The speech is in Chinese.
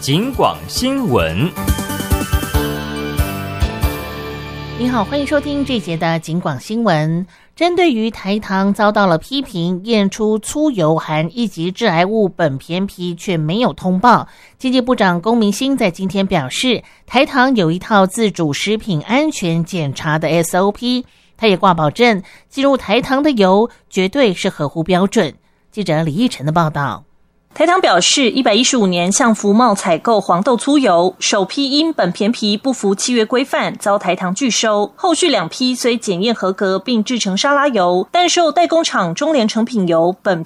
警广新闻。 您好，欢迎收听这节的警广新闻。针对于台糖遭到了批评，验出粗油含一级致癌物苯醃醯却没有通报，经济部长龚明鑫在今天表示，台糖有一套自主食品安全检查的 SOP， 他也挂保证，进入台糖的油绝对是合乎标准。记者李义成的报道。 台糖表示，115年向福茂采购黄豆粗油，首批因苯醃醯不符契约规范，遭台糖拒收。后续2批虽检验合格并制成沙拉油，但受代工厂中联成品油苯